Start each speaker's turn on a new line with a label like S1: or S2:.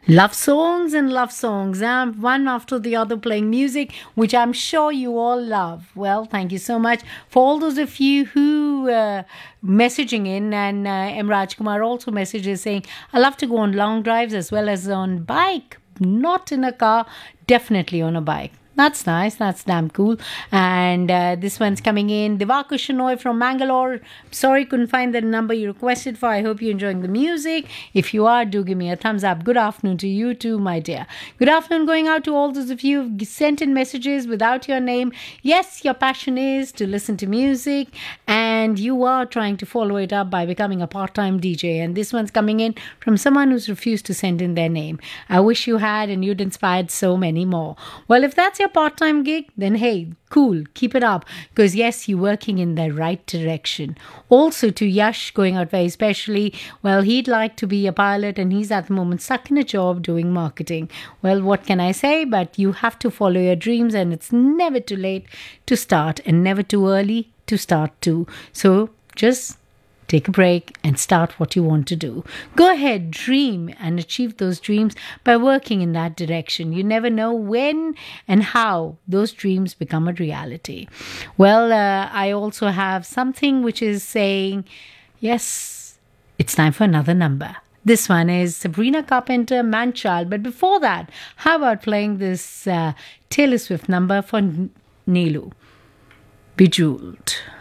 S1: Love songs and love songs, one after the other playing music, which I'm sure you all love. Well, thank you so much for all those of you who messaging in, and M. Rajkumar also messages saying, I love to go on long drives as well as on bike, not in a car, definitely on a bike. That's nice. That's damn cool. And this one's coming in. Divakar Shenoy from Mangalore. Sorry, couldn't find the number you requested for. I hope you're enjoying the music. If you are, do give me a thumbs up. Good afternoon to you too, my dear. Good afternoon going out to all those of you who've sent in messages without your name. Yes, your passion is to listen to music, and you are trying to follow it up by becoming a part-time DJ. And this one's coming in from someone who's refused to send in their name. I wish you had, and you'd inspired so many more. Well, if that's your part-time gig, then hey, cool, keep it up, because yes, you're working in the right direction. Also to Yash, going out very specially, well, he'd like to be a pilot and he's at the moment stuck in a job doing marketing. Well, what can I say, but you have to follow your dreams, and it's never too late to start and never too early to start too. So just take a break and start what you want to do. Go ahead, dream and achieve those dreams by working in that direction. You never know when and how those dreams become a reality. Well, I also have something which is saying, yes, it's time for another number. This one is Sabrina Carpenter, Manchild. But before that, how about playing this Taylor Swift number for Neelu, Bejeweled.